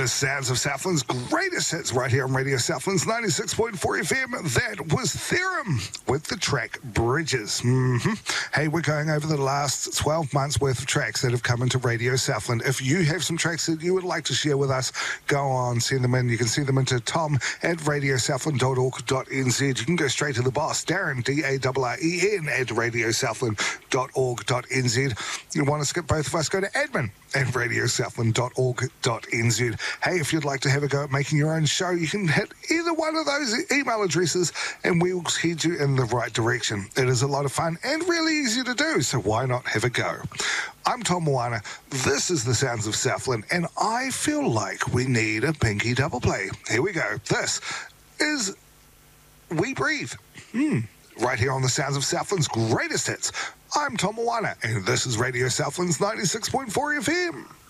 The sounds of Southland's greatest hits right here on Radio Southland's 96.4 FM. That was Theorem with the track Bridges. Hey, we're going over the last 12 months worth of tracks that have come into Radio Southland. If you have some tracks that you would like to share with us, go on, send them in. You can send them into tom@radiosouthland.org.nz. You can go straight to the boss, Darren, D-A-R-R-E-N, @radiosouthland.org.nz. You want to skip both of us, go to admin@radiosouthland.org.nz. Hey, if you'd like to have a go at making your own show, you can hit either one of those email addresses and we'll head you in the right direction. It is a lot of fun and really easy to do, so why not have a go? I'm Tom Moana. This is the sounds of Southland, and I feel like we need a pinky double play. Here we go. This is We Breathe. Right here on the sounds of Southland's greatest hits. I'm Tom Moana, and this is Radio Southland's 96.4 FM.